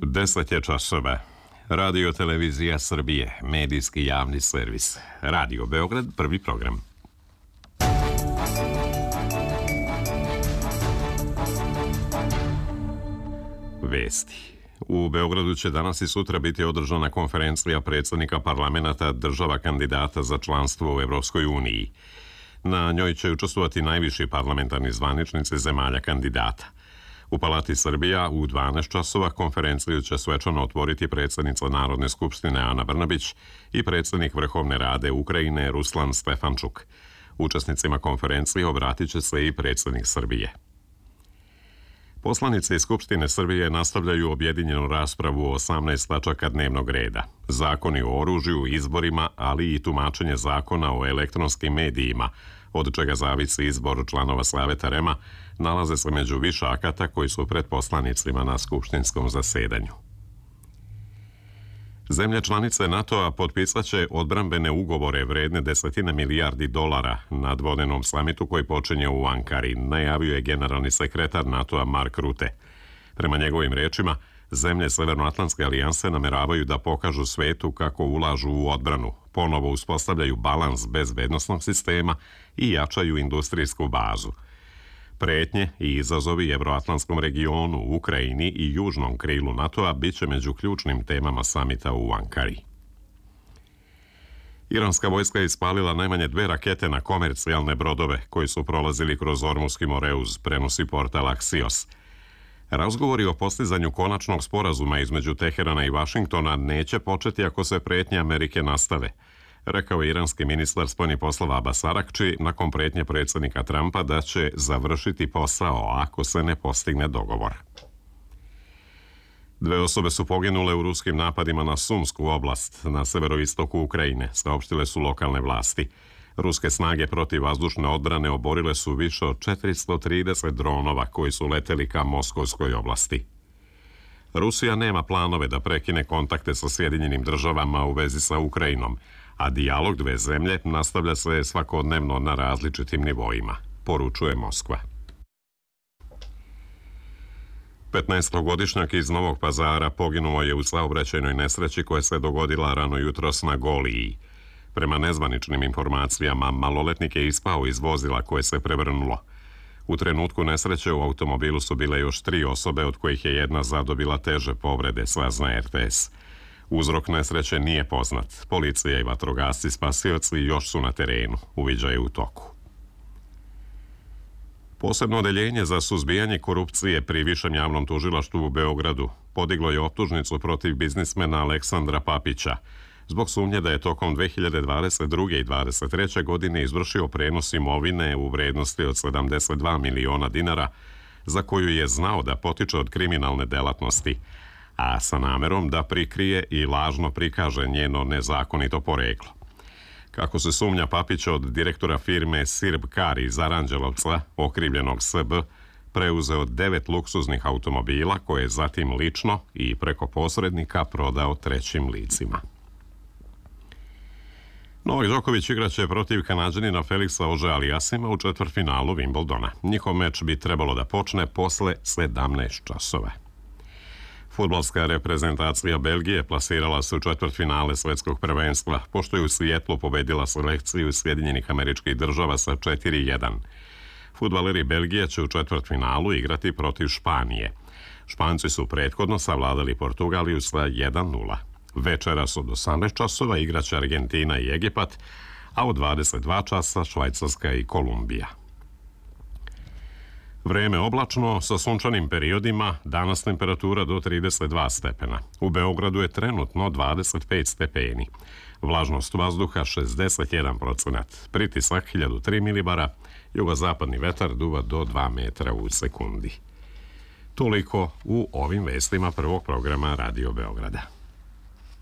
10 je časova. Radio Televizija Srbije, medijski javni servis. Radio Beograd, prvi program. Vesti. U Beogradu će danas i sutra biti održana konferencija predsjednika parlamenta država kandidata za članstvo u Evropskoj uniji. Na njoj će učestvovati najviši parlamentarni zvaničnici zemalja kandidata. U Palati Srbija u 12 časova konferenciju će svečano otvoriti predsjednica Narodne skupštine Ana Brnabić i predsjednik Vrhovne rade Ukrajine Ruslan Stefančuk. Učesnicima konferencije obratit će se i predsjednik Srbije. Poslanici iz Skupštine Srbije nastavljaju objedinjenu raspravu o 18 tačaka dnevnog reda. Zakoni o oružju, izborima, ali i tumačenje zakona o elektronskim medijima, od čega zavisi izbor članova Saveta REM-a, nalaze se među više akata koji su pred poslanicima na skupštinskom zasedanju. Zemlje članice NATO-a potpisat će odbrambene ugovore vredne $10 milijardi na dvodenom samitu koji počinje u Ankari, najavio je generalni sekretar NATO-a Mark Rutte. Prema njegovim rečima, zemlje Severnoatlantske alijanse nameravaju da pokažu svetu kako ulažu u odbranu, ponovo uspostavljaju balans bezbednosnog sistema i jačaju industrijsku bazu. Pretnje i izazovi Evroatlantskom regionu, Ukrajini i južnom krilu NATO-a bit će među ključnim temama samita u Ankari. Iranska vojska je ispalila najmanje 2 rakete na komercijalne brodove koji su prolazili kroz Ormuski Moreuz, prenosi portal Axios. Razgovori o postizanju konačnog sporazuma između Teherana i Vašingtona neće početi ako se pretnje Amerike nastave, rekao je iranski ministar spoljnih poslova Abbas Arakči nakon pretnje predsjednika Trumpa da će završiti posao ako se ne postigne dogovor. 2 osobe su poginule u ruskim napadima na Sumsku oblast na severoistoku Ukrajine, saopštile su lokalne vlasti. Ruske snage protivvazdušne odbrane oborile su više od 430 dronova koji su leteli ka Moskovskoj oblasti. Rusija nema planove da prekine kontakte sa Sjedinjenim državama u vezi sa Ukrajinom, a dijalog dve zemlje nastavlja se svakodnevno na različitim nivoima, poručuje Moskva. 15-godišnjak iz Novog Pazara poginuo je u saobraćajnoj nesreći koja se dogodila rano jutros na Goliji. Prema nezvaničnim informacijama, maloletnik je ispao iz vozila koje se prevrnulo. U trenutku nesreće u automobilu su bile još 3 osobe, od kojih je jedna zadobila teže povrede, sazna RTS. Uzrok nesreće nije poznat. Policija i vatrogasci spasioci još su na terenu. Uviđaj je u toku. Posebno odeljenje za suzbijanje korupcije pri Višem javnom tužilaštvu u Beogradu podiglo je optužnicu protiv biznismena Aleksandra Papića zbog sumnje da je tokom 2022. i 2023. godine izvršio prenos imovine u vrednosti od $72 miliona za koju je znao da potiče od kriminalne delatnosti, a sa namerom da prikrije i lažno prikaže njeno nezakonito poreklo. Kako se sumnja Papića od direktora firme Sirb Kar iz Aranđelovca, okrivljenog SB, preuzeo 9 luksuznih automobila koje je zatim lično i preko posrednika prodao trećim licima. Novak Đoković igraće protiv Kanađanina Felixa Auger-Aliassima u četvrtfinalu Wimbledona. Njihov meč bi trebalo da počne posle 17 časova. Fudbalska reprezentacija Belgije plasirala se u četvrtfinale svetskog prvenstva, pošto je u Sijetlu pobedila selekciju Sjedinjenih Američkih Država sa 4:1. Fudbaleri Belgije će u četvrtfinalu igrati protiv Španije. Španci su prethodno savladali Portugaliju sa 1:0. Večeras od 18 časova igraće Argentina i Egipat, a u 22 časa Švajcarska i Kolumbija. Vreme oblačno sa sunčanim periodima, danas temperatura do 32 stepena. U Beogradu je trenutno 25 stepeni. Vlažnost vazduha 61%, pritisak 1003 milibara, jugozapadni vetar duva do 2 metra u sekundi. Toliko u ovim vestima prvog programa Radio Beograda.